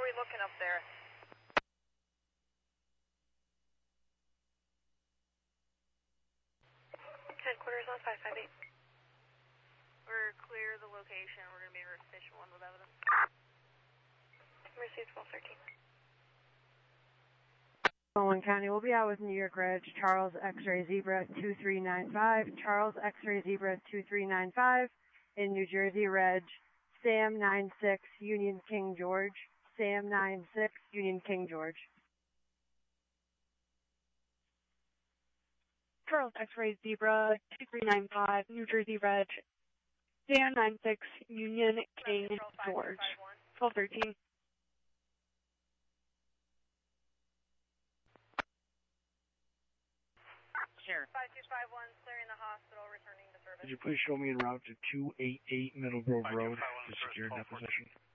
we looking up there? Headquarters on 558. We're clear the location. We're going to be in Station 1 with evidence. Received 1213. Owen County, we'll be out with New York Reg, Charles X-Ray Zebra 2395, Charles X-Ray Zebra 2395, in New Jersey Reg, Sam 96, Union King George, Sam 96, Union King George. Charles X-Ray Zebra 2395, New Jersey Reg, Sam 96, Union King George, 1213. Sure. 5251, clearing the hospital, returning to service. Could you please show me en route to 288 Middle Grove Road to secure deposition?